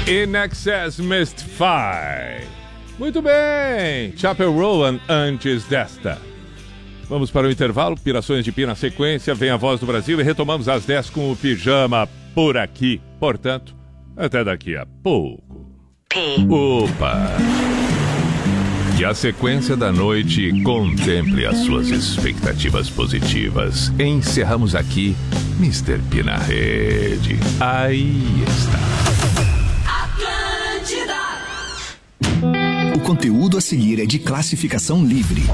In Excess Mystify. Muito bem, Chapel Rowan antes desta. Vamos para o intervalo, Pirações de Pi na sequência, vem a Voz do Brasil e retomamos às 10 com o Pijama por aqui. Portanto, até daqui a pouco. Opa! Que a sequência da noite contemple as suas expectativas positivas. Encerramos aqui Mr. P na rede. Aí está. O conteúdo a seguir é de classificação livre.